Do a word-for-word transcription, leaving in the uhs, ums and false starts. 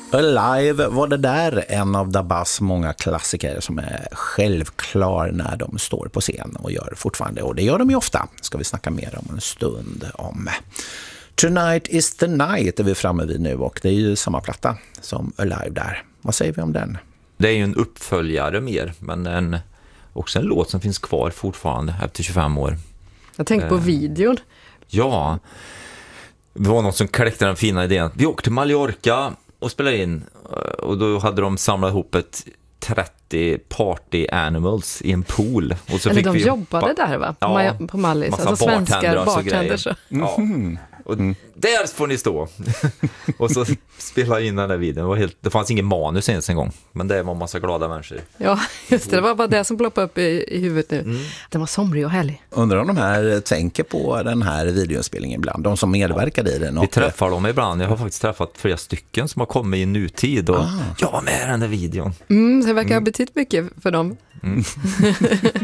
Alive var det där, en av Dabas många klassiker som är självklar när de står på scen och gör fortfarande, och det gör de ju ofta. Ska vi snacka mer om en stund om. Tonight is the night är vi framme vid nu, och det är ju samma platta som Alive där. Vad säger vi om den? Det är ju en uppföljare mer, men en, också en låt som finns kvar fortfarande efter tjugofem år. Jag tänker på eh, videon. Ja, det var någon som kläckte den fina idén. Vi åkte till Mallorca och spelade in, och då hade de samlat ihop ett trettio party animals i en pool. Och så Eller fick de vi jobbade ba- där va? På, ja, Ma- på Mallis. Massa Alltså svenska bartenders bartenders. Och ja. Och mm. där får ni stå. Och så spela in den där videon. Det, var helt, det fanns ingen manus ens en gång. Men det var en massa glada människor. Ja, just det. Det var bara det som ploppade upp i, i huvudet nu. Mm. Den var somrig och härlig. Undrar om de här tänker på den här videoinspelningen ibland. De som medverkade i den. Vi träffar dem ibland. Jag har faktiskt träffat flera stycken som har kommit i nutid. Och ah. jag var med i den där videon. Mm, så det verkar ha betytt mycket för dem. Mm.